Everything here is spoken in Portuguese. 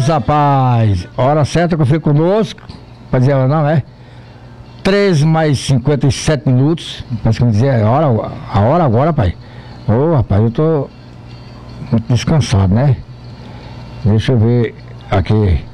Beleza, rapaz. Hora certa que eu fico conosco. Pra dizer ela não, é? 13 mais 57 minutos. Parece que me dizer a hora agora, pai. Ô, rapaz, eu tô muito descansado, né? Deixa eu ver aqui.